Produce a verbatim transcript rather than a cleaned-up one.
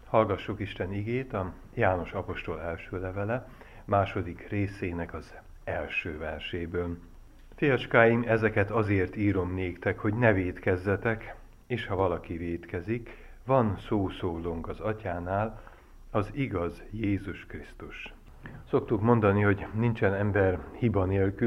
Hallgassuk Isten igét, a János apostol első levele, második részének az első verséből. Fiacskáim, ezeket azért írom néktek, hogy ne vétkezzetek, és ha valaki vétkezik, van szószólónk az Atyánál, az igaz Jézus Krisztus. Szoktuk mondani, hogy nincsen ember hiba nélkül,